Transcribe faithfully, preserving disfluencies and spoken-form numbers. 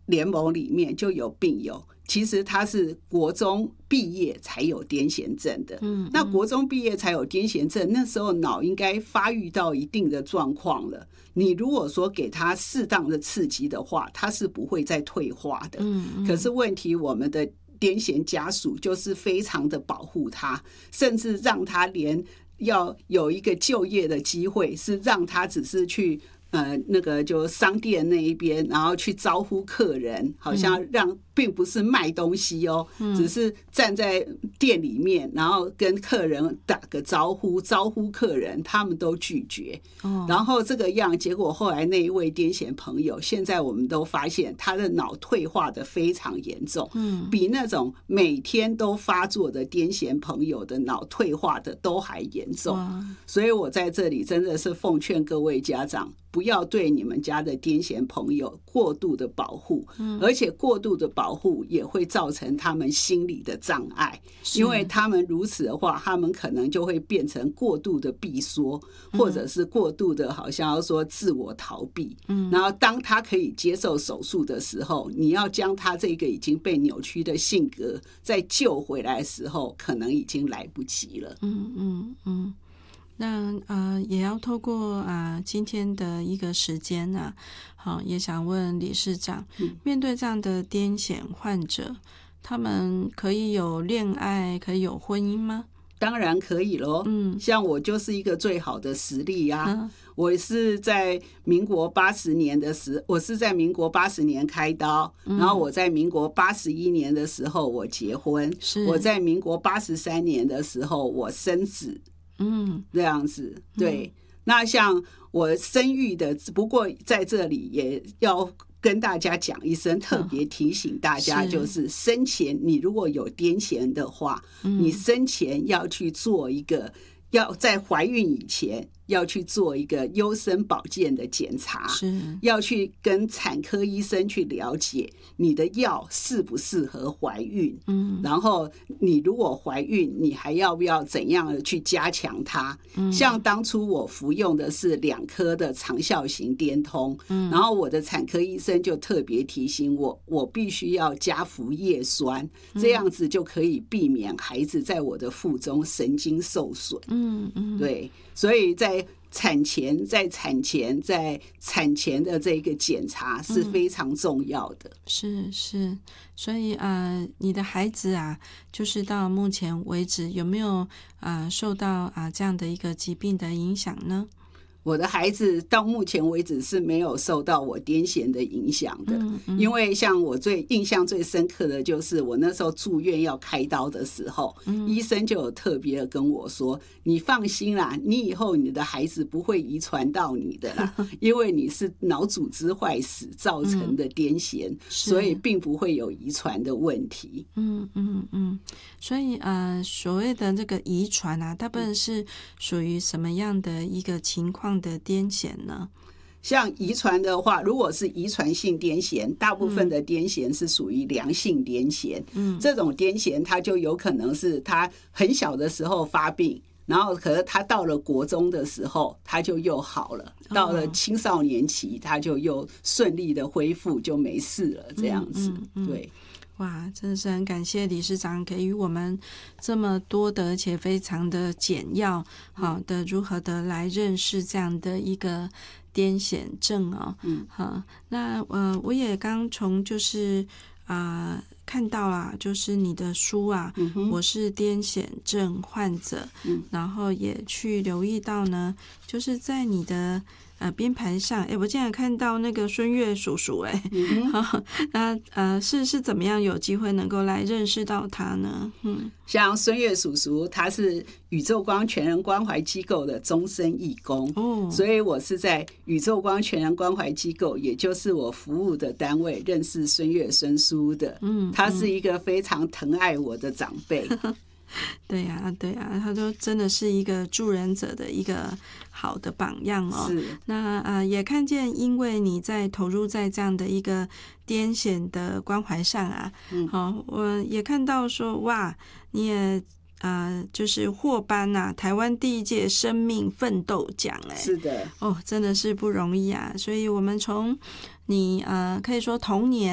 联盟里面就有病友，其实他是国中毕业才有癫痫症的。嗯，那国中毕业才有癫痫症，那时候脑应该发育到一定的状况了。你如果说给他适当的刺激的话，他是不会再退化的。嗯，可是问题我们的癫痫家属就是非常的保护他，甚至让他连要有一个就业的机会，是让他只是去呃，那个就商店那一边，然后去招呼客人，好像让并不是卖东西哦，嗯、只是站在店里面，然后跟客人打个招呼，招呼客人，他们都拒绝。哦、然后这个样，结果后来那一位癫痫朋友，现在我们都发现他的脑退化的非常严重，嗯，比那种每天都发作的癫痫朋友的脑退化的都还严重。所以我在这里真的是奉劝各位家长，不要对你们家的癫痫朋友过度的保护，嗯、而且过度的保护也会造成他们心理的障碍，因为他们如此的话，他们可能就会变成过度的闭缩，嗯、或者是过度的好像要说自我逃避。嗯、然后当他可以接受手术的时候，你要将他这个已经被扭曲的性格再救回来的时候，可能已经来不及了。 嗯嗯嗯。那呃，也要透过啊、呃、今天的一个时间呢、啊，好，也想问理事长，嗯、面对这样的癫痫患者，他们可以有恋爱，可以有婚姻吗？ 当然可以咯。嗯，像我就是一个最好的实例啊。嗯、我是在民国八十年的时，我是在民国八十年开刀，嗯、然后我在民国八十一年的时候我结婚，我在民国八十三年的时候我生子。嗯，这样子，对。嗯、那像我生育的，不过在这里也要跟大家讲一声，特别提醒大家，就是生前你如果有癫痫的话，嗯、你生前要去做一个，要在怀孕以前要去做一个优生保健的检查，是要去跟产科医生去了解你的药适不适合怀孕，嗯，然后你如果怀孕，你还要不要怎样的去加强它？嗯、像当初我服用的是两颗的长效型颠通，嗯，然后我的产科医生就特别提醒我，我必须要加服叶酸，这样子就可以避免孩子在我的腹中神经受损。嗯嗯，对，所以在产前在产前在产前的这个检查是非常重要的。嗯、 是是，所以呃，你的孩子啊，就是到目前为止有没有呃受到啊、呃、这样的一个疾病的影响呢？ 我的孩子到目前为止是没有受到我癫痫的影响的，嗯嗯、因为像我最印象最深刻的就是我那时候住院要开刀的时候，嗯、医生就有特别的跟我说，你放心啦，你以后你的孩子不会遗传到你的啦，因为你是脑组织坏死造成的癫痫，嗯、所以并不会有遗传的问题。 嗯嗯嗯，所以呃，所谓的这个遗传啊，大部分是属于什么样的一个情况的癫痫呢？ 像遗传的话，如果是遗传性癫痫，大部分的癫痫是属于良性癫痫。嗯，这种癫痫它就有可能是他很小的时候发病，然后可是他到了国中的时候他就又好了，到了青少年期他就又顺利的恢复，就没事了，这样子。嗯嗯嗯、对。 哇，真的是很感谢理事长给予我们这么多的而且非常的简要好的如何的来认识这样的一个癫痫症哦。嗯，好，那呃我也刚从就是啊、呃、看到啦，就是你的书啊，嗯、我是癫痫症患者，嗯、然后也去留意到呢，就是在你的呃，编排上，哎，我竟然看到那个孙越叔叔，哎，嗯、那呃，是是怎么样有机会能够来认识到他呢？嗯， 像孙越叔叔，他是宇宙光全人关怀机构的终身义工，哦，所以我是在宇宙光全人关怀机构，也就是我服务的单位，认识孙越孙叔的。嗯，他是一个非常疼爱我的长辈。 对呀、啊，对呀、啊，他都真的是一个助人者的一个好的榜样哦。是。那呃，也看见，因为你在投入在这样的一个癫痫的关怀上啊，嗯，好、哦，我也看到说，哇，你也呃，就是获颁啊，台湾第一届生命奋斗奖，哎， 是的， 哦，真的是不容易啊。所以我们从你呃，可以说童年。